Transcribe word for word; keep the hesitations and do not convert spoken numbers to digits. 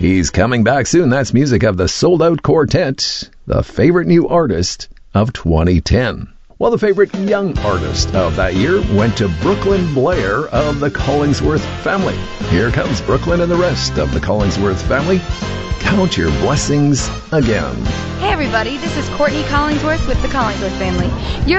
He's coming back soon. That's music of the Sold Out Quartet, the favorite new artist of twenty ten. Well, the favorite young artist of that year went to Brooklyn Blair of the Collingsworth family. Here comes Brooklyn and the rest of the Collingsworth family. Count your blessings again. Hey everybody, this is Courtney Collingsworth with the Collingsworth family. You're